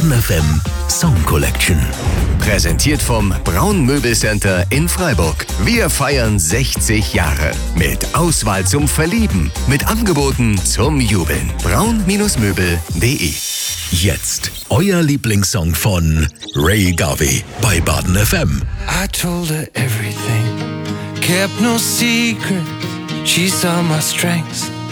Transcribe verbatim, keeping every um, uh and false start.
Baden F M Song Collection. Präsentiert vom Braun Möbelcenter in Freiburg. Wir feiern sechzig Jahre. Mit Auswahl zum Verlieben. Mit Angeboten zum Jubeln. braun Möbel punkt de. Jetzt euer Lieblingssong von Ray Garvey bei Baden F M. I told her everything, kept no secret. She saw my strengths